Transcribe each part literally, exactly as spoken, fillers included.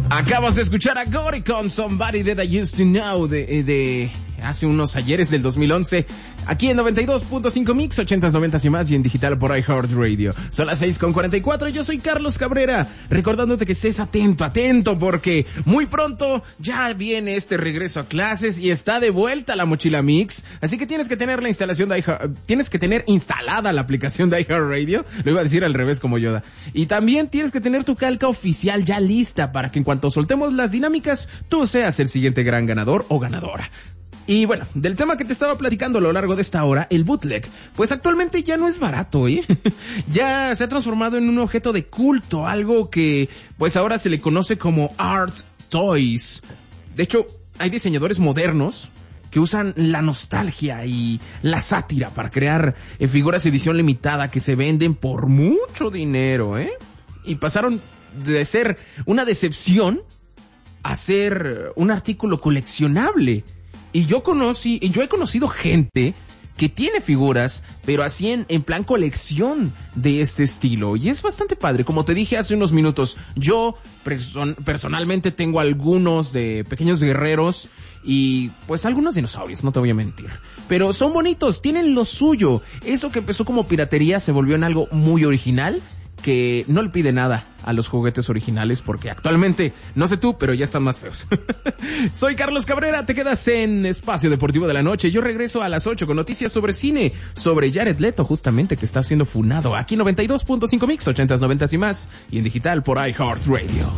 Acabas de escuchar a Gory con Somebody That I Used to Know de, de hace unos ayeres del dos mil once, aquí en noventa y dos punto cinco Mix, ochentas, noventas y más, y en digital por iHeartRadio. Son las seis con cuarenta y cuatro, yo soy Carlos Cabrera, recordándote que estés atento, atento, porque muy pronto ya viene este regreso a clases y está de vuelta la Mochila Mix, así que tienes que tener la instalación de iHeart, tienes que tener instalada la aplicación de iHeartRadio, lo iba a decir al revés como Yoda, y también tienes que tener tu calca oficial ya lista para que en cuanto soltemos las dinámicas, tú seas el siguiente gran ganador o ganadora. Y bueno, del tema que te estaba platicando a lo largo de esta hora, el bootleg, pues actualmente ya no es barato, ¿eh? Ya se ha transformado en un objeto de culto, algo que pues ahora se le conoce como art toys. De hecho, hay diseñadores modernos que usan la nostalgia y la sátira para crear eh, figuras de edición limitada que se venden por mucho dinero, ¿eh? Y pasaron de ser una decepción a ser un artículo coleccionable. Y yo conocí, yo he conocido gente que tiene figuras, pero así en, en plan colección de este estilo. Y es bastante padre. Como te dije hace unos minutos, yo person- personalmente tengo algunos de pequeños guerreros y pues algunos dinosaurios, no te voy a mentir. Pero son bonitos, tienen lo suyo. Eso que empezó como piratería se volvió en algo muy original, que no le pide nada a los juguetes originales, porque actualmente, no sé tú, pero ya están más feos. Soy Carlos Cabrera, te quedas en Espacio Deportivo de la Noche. Yo regreso a las ocho con noticias sobre cine, sobre Jared Leto, justamente, que está siendo funado. Aquí noventa y dos punto cinco Mix, ochentas, noventas y más, y en digital por iHeartRadio.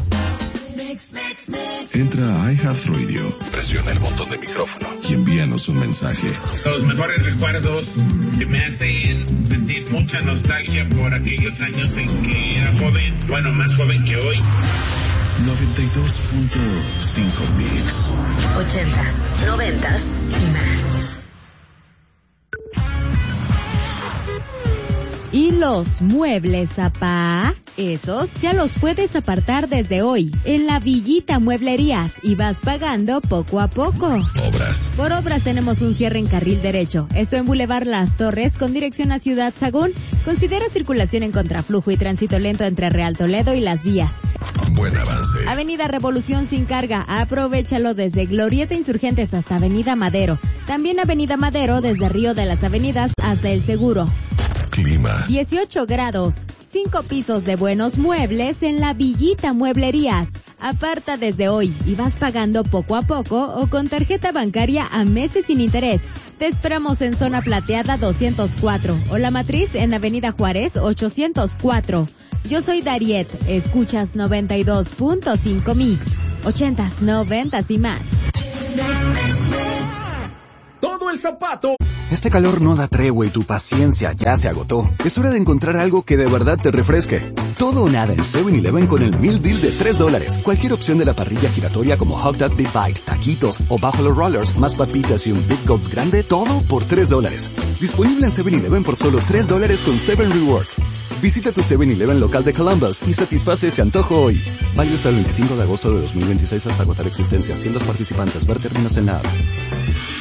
Entra a iHeartRadio, presiona el botón de micrófono y envíanos un mensaje. Los mejores recuerdos que me hacen sentir mucha nostalgia por aquellos años en que era joven, bueno, más joven que hoy. noventa y dos punto cinco Mix. Ochentas, noventas y más. ¿Y los muebles, apá? Esos ya los puedes apartar desde hoy en la Villita Mueblerías y vas pagando poco a poco. Obras. Por obras tenemos un cierre en carril derecho. Esto en Boulevard Las Torres con dirección a Ciudad Sagún. Considera circulación en contraflujo y tránsito lento entre Real Toledo y Las Vías. Buen avance. Avenida Revolución sin carga. Aprovéchalo desde Glorieta Insurgentes hasta Avenida Madero. También Avenida Madero desde Río de las Avenidas hasta El Seguro. Clima. dieciocho grados. Cinco pisos de buenos muebles en la Villita Mueblerías. Aparta desde hoy y vas pagando poco a poco o con tarjeta bancaria a meses sin interés. Te esperamos en Zona Plateada doscientos cuatro o La Matriz en Avenida Juárez ochocientos cuatro. Yo soy Dariet, escuchas noventa y dos punto cinco Mix, ochentas, noventas y más. Todo el zapato. Este calor no da tregua y tu paciencia ya se agotó. Es hora de encontrar algo que de verdad te refresque. Todo o nada en seven eleven con el Meal Deal de tres dólares. Cualquier opción de la parrilla giratoria como Hot Dog Big Bite, taquitos o Buffalo Rollers, más papitas y un Big Gulp grande, todo por tres dólares. Disponible en seven eleven por solo tres dólares con seven Rewards. Visita tu seven eleven local de Columbus y satisface ese antojo hoy. Válido hasta el veinticinco de agosto de dos mil veintiséis hasta agotar existencias. Tiendas participantes. Ver términos en la app.